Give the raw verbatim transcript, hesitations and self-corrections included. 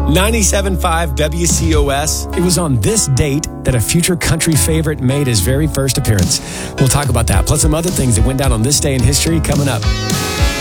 ninety-seven point five W C O S. It was on this date that a future country favorite made his very first appearance. We'll talk about that, plus some other things that went down on this day in history coming up.